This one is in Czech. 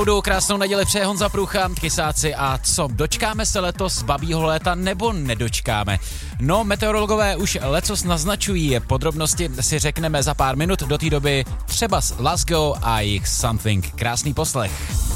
Budou krásnou neděli přeje Honza Průcha, Kysáci a co, dočkáme se letos babího léta nebo nedočkáme? No, meteorologové už lecos naznačují, podrobnosti si řekneme za pár minut, do té doby třeba z Lasgo a jich Something. Krásný poslech.